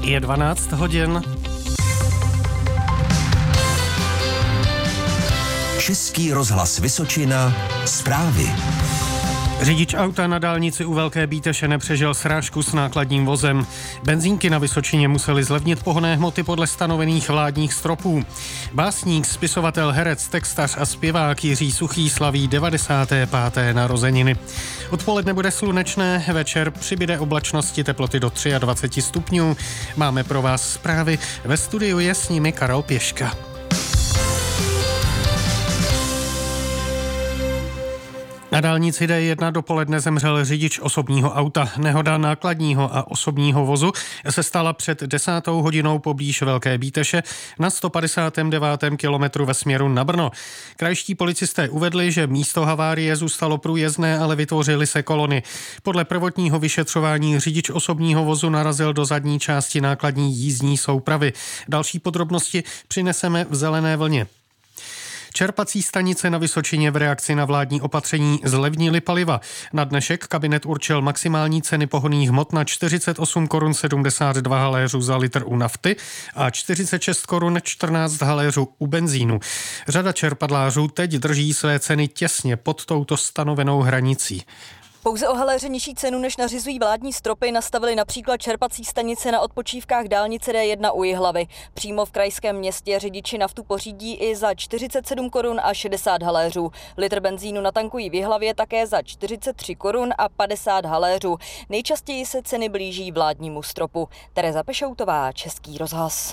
Je 12 hodin. Český rozhlas Vysočina, zprávy. Řidič auta na dálnici u Velké Bíteše nepřežil srážku s nákladním vozem. Benzínky na Vysočině musely zlevnit pohonné hmoty podle stanovených vládních stropů. Básník, spisovatel, herec, textař a zpěvák Jiří Suchý slaví 95. narozeniny. Odpoledne bude slunečné, večer přibyde oblačnosti, teploty do 23 stupňů. Máme pro vás zprávy, ve studiu je s nimi Karel Pěška. Na dálnici D1 dopoledne zemřel řidič osobního auta. Nehoda nákladního a osobního vozu se stala před 10. hodinou poblíž Velké Bíteše na 159. kilometru ve směru na Brno. Krajští policisté uvedli, že místo havárie zůstalo průjezdné, ale vytvořily se kolony. Podle prvotního vyšetřování řidič osobního vozu narazil do zadní části nákladní jízdní soupravy. Další podrobnosti přineseme v zelené vlně. Čerpací stanice na Vysočině v reakci na vládní opatření zlevnily paliva. Na dnešek kabinet určil maximální ceny pohonných hmot na 48 korun 72 haléřů za litr u nafty a 46 korun 14 haléřů u benzínu. Řada čerpadlářů teď drží své ceny těsně pod touto stanovenou hranicí. Pouze o haléře nižší cenu, než nařizují vládní stropy, nastavili například čerpací stanice na odpočívkách dálnice D1 u Jihlavy. Přímo v krajském městě řidiči naftu pořídí i za 47 korun a 60 haléřů. Litr benzínu natankují v Jihlavě také za 43 korun a 50 haléřů. Nejčastěji se ceny blíží vládnímu stropu. Tereza Pešoutová, Český rozhlas.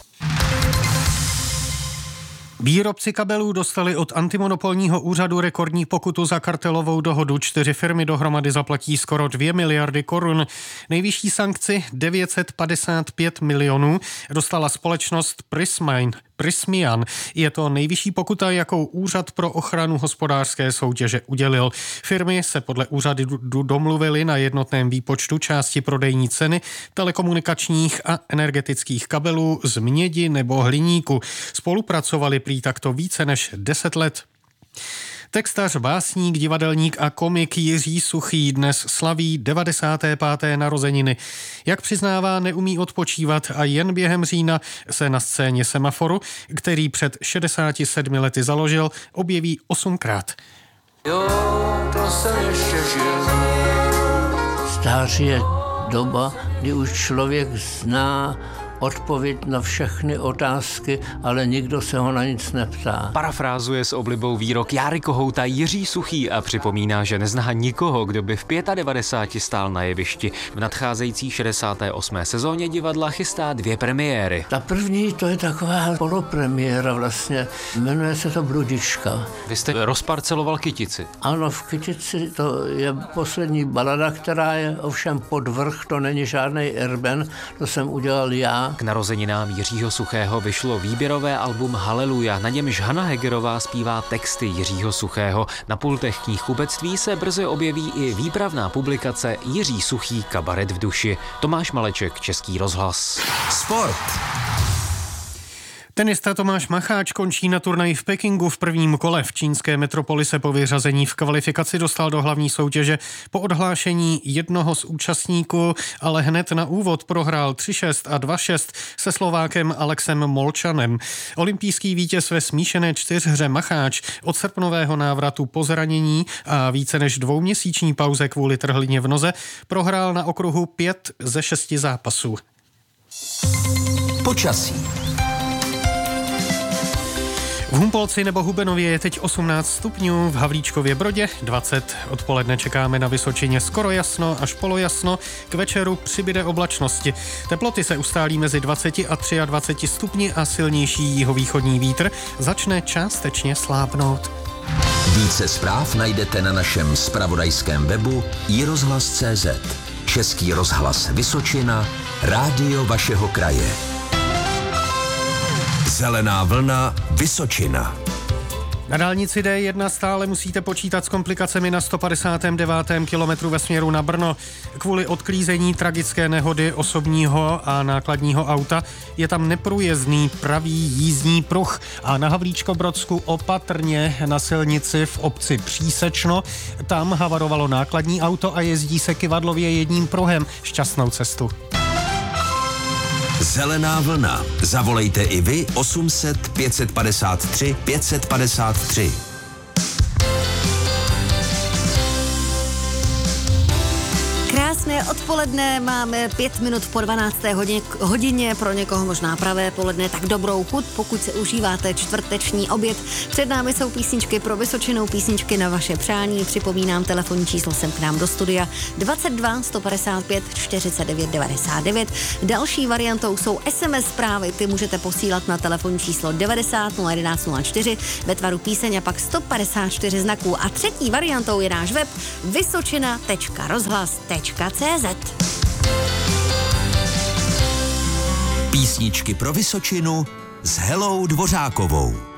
Výrobci kabelů dostali od antimonopolního úřadu rekordní pokutu za kartelovou dohodu. 4 firmy dohromady zaplatí skoro 2 miliardy korun. Nejvyšší sankci 955 milionů dostala společnost Prysmian. Je to nejvyšší pokuta, jakou Úřad pro ochranu hospodářské soutěže udělil. Firmy se podle úřadu domluvily na jednotném výpočtu části prodejní ceny telekomunikačních a energetických kabelů z mědi nebo hliníku. Spolupracovali prý takto více než 10 let. Textař, básník, divadelník a komik Jiří Suchý dnes slaví 95. narozeniny. Jak přiznává, neumí odpočívat a jen během října se na scéně Semaforu, který před 67 lety založil, objeví 8krát. Jo, to jsem ještě žil. Stáří je doba, kdy už člověk zná odpověď na všechny otázky, ale nikdo se ho na nic neptá. Parafrázuje s oblibou výrok Járy Kohouta Jiří Suchý a připomíná, že nezná nikoho, kdo by v 95 stál na jevišti. V nadcházející 68. sezóně divadla chystá 2 premiéry. Ta první, to je taková polopremiéra vlastně, jmenuje se to Bludička. Vy jste rozparceloval Kytici. Ano, v Kytici to je poslední balada, která je ovšem podvrch, to není žádný Erben, to jsem udělal já. K narozeninám Jiřího Suchého vyšlo výběrové album Haleluja, na němž Hana Hegerová zpívá texty Jiřího Suchého. Na pultech knihkupectví se brzy objeví i výpravná publikace Jiří Suchý kabaret v duši. Tomáš Maleček, Český rozhlas. Sport. Tenista Tomáš Macháč končí na turnaji v Pekingu v prvním kole. V čínské metropoli se po vyřazení v kvalifikaci dostal do hlavní soutěže po odhlášení jednoho z účastníků, ale hned na úvod prohrál 3-6 a 2-6 se Slovákem Alexem Molčanem. Olympijský vítěz ve smíšené 4hře Macháč od srpnového návratu po zranění a více než 2měsíční pauze kvůli trhlině v noze prohrál na okruhu 5 ze 6 zápasů. Počasí. V Humpolci nebo Hubenově je teď 18 stupňů, v Havlíčkově Brodě 20. Odpoledne čekáme na Vysočině skoro jasno až polojasno, k večeru přibyde oblačnosti. Teploty se ustálí mezi 20 a 23 stupni a silnější jihovýchodní vítr začne částečně slábnout. Více zpráv najdete na našem zpravodajském webu iRozhlas.cz. Český rozhlas Vysočina, rádio vašeho kraje. Zelená vlna Vysočina. Na dálnici D1 stále musíte počítat s komplikacemi na 159. kilometru ve směru na Brno. Kvůli odklízení tragické nehody osobního a nákladního auta je tam neprůjezdný pravý jízdní pruh a na Havlíčkobrodsku opatrně na silnici v obci Přísečno. Tam havarovalo nákladní auto a jezdí se kyvadlově jedním pruhem. Šťastnou cestu. Zelená vlna. Zavolejte i vy 800 553 553. Krásné odpoledne, máme 5 minut po 12. hodině, pro někoho možná pravé poledne, tak dobrou chuť, pokud se užíváte čtvrteční oběd. Před námi jsou písničky pro Vysočinu, písničky na vaše přání. Připomínám telefonní číslo sem k nám do studia 22 155 49 99. Další variantou jsou SMS zprávy, ty můžete posílat na telefonní číslo 90 011 04 ve tvaru píseň a pak 154 znaků. A třetí variantou je náš web vysočina.rozhlas.cz. Písničky pro Vysočinu s Helou Dvořákovou.